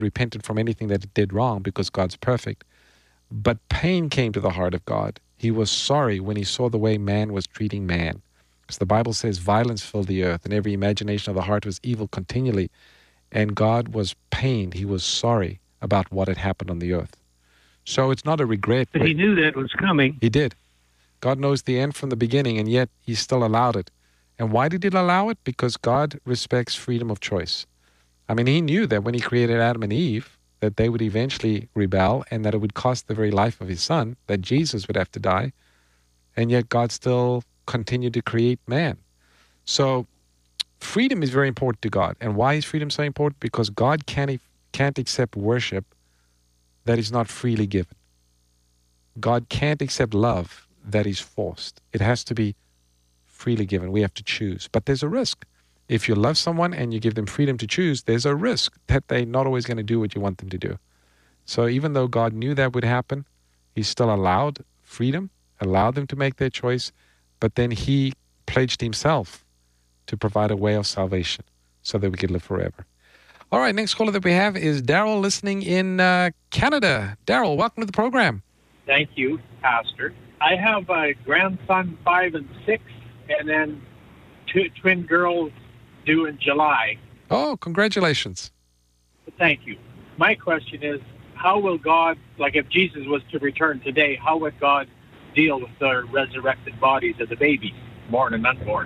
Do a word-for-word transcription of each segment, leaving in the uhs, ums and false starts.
repented from anything that it did wrong because God's perfect. But pain came to the heart of God. He was sorry when he saw the way man was treating man. Because the Bible says violence filled the earth and every imagination of the heart was evil continually. And God was pained. He was sorry about what had happened on the earth. So it's not a regret. But he knew that was coming. He did. God knows the end from the beginning, and yet he still allowed it. And why did he allow it? Because God respects freedom of choice. I mean, he knew that when he created Adam and Eve, that they would eventually rebel and that it would cost the very life of his son, that Jesus would have to die. And yet God still continued to create man. So freedom is very important to God. And why is freedom so important? Because God can't, can't accept worship that is not freely given. God can't accept love that is forced. It has to be freely given. We have to choose. But there's a risk. If you love someone and you give them freedom to choose, there's a risk that they're not always going to do what you want them to do. So even though God knew that would happen, he still allowed freedom, allowed them to make their choice, but then he pledged himself to provide a way of salvation so that we could live forever. All right, next caller that we have is Daryl listening in uh, Canada. Daryl, welcome to the program. Thank you, Pastor. I have a grandson, five and six, and then two twin girls due in July. Oh, congratulations. Thank you. My question is, how will God, like if Jesus was to return today, how would God deal with the resurrected bodies of the babies, born and unborn?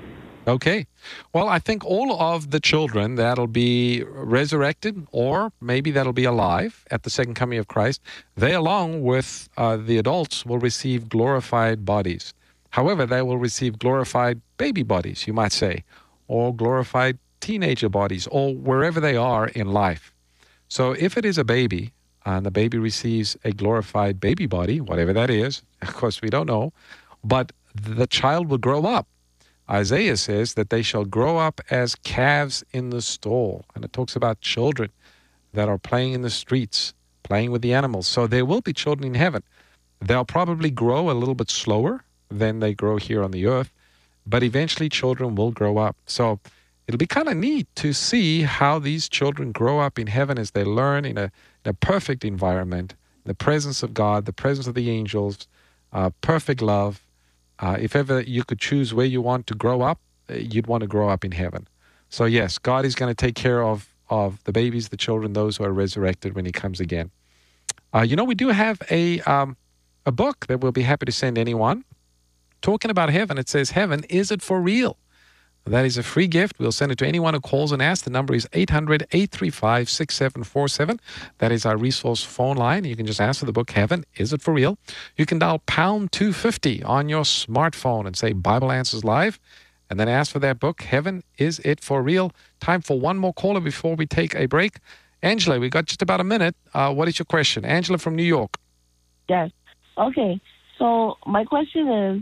Okay. Well, I think all of the children that'll be resurrected, or maybe that'll be alive at the second coming of Christ, they, along with uh, the adults, will receive glorified bodies. However, they will receive glorified baby bodies, you might say, or glorified teenager bodies, or wherever they are in life. So if it is a baby, and the baby receives a glorified baby body, whatever that is, of course we don't know, but the child will grow up. Isaiah says that they shall grow up as calves in the stall. And it talks about children that are playing in the streets, playing with the animals. So there will be children in heaven. They'll probably grow a little bit slower than they grow here on the earth, but eventually children will grow up. So it'll be kind of neat to see how these children grow up in heaven as they learn in a, in a perfect environment, the presence of God, the presence of the angels, uh, perfect love. Uh, if ever you could choose where you want to grow up, you'd want to grow up in heaven. So yes, God is going to take care of, of the babies, the children, those who are resurrected when he comes again. Uh, you know, we do have a, um, a book that we'll be happy to send anyone. Talking about heaven, it says, Heaven, Is It For Real? That is a free gift. We'll send it to anyone who calls and asks. The number is eight hundred, eight three five, six seven four seven. That is our resource phone line. You can just ask for the book, Heaven, Is It For Real? You can dial pound two fifty on your smartphone and say Bible Answers Live, and then ask for that book, Heaven, Is It For Real? Time for one more caller before we take a break. Angela, we got just about a minute. Uh, what is your question? Angela from New York. Yes. Okay. So my question is,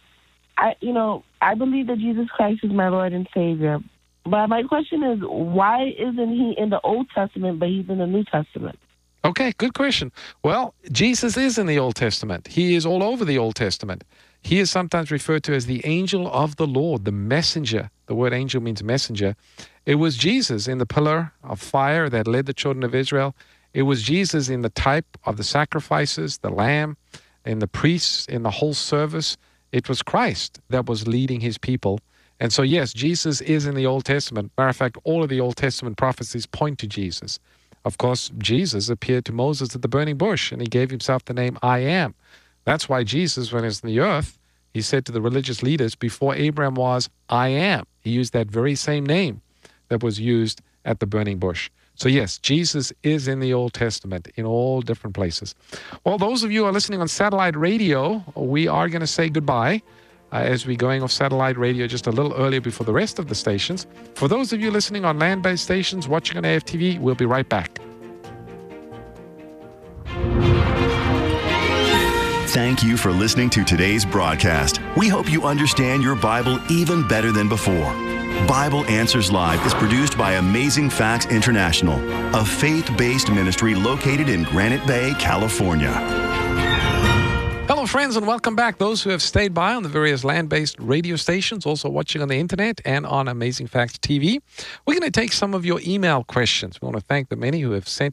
I, you know, I believe that Jesus Christ is my Lord and Savior. But my question is, why isn't he in the Old Testament, but he's in the New Testament? Okay, good question. Well, Jesus is in the Old Testament. He is all over the Old Testament. He is sometimes referred to as the angel of the Lord, the messenger. The word angel means messenger. It was Jesus in the pillar of fire that led the children of Israel. It was Jesus in the type of the sacrifices, the lamb, in the priests, in the whole service. It was Christ that was leading his people. And so, yes, Jesus is in the Old Testament. Matter of fact, all of the Old Testament prophecies point to Jesus. Of course, Jesus appeared to Moses at the burning bush, and he gave himself the name I Am. That's why Jesus, when he was on the earth, he said to the religious leaders, before Abraham was, I am. He used that very same name that was used at the burning bush. So yes, Jesus is in the Old Testament in all different places. Well, those of you who are listening on satellite radio, we are going to say goodbye uh, as we're going off satellite radio just a little earlier before the rest of the stations. For those of you listening on land-based stations, watching on A F T V, we'll be right back. Thank you for listening to today's broadcast. We hope you understand your Bible even better than before. Bible Answers Live is produced by Amazing Facts International, a faith-based ministry located in Granite Bay, California. Hello Hello, friends, and welcome back. Those who have stayed by on the various land-based radio stations, also watching on the internet and on Amazing Facts T V. We're going to take some of your email questions. We want to thank the many who have sent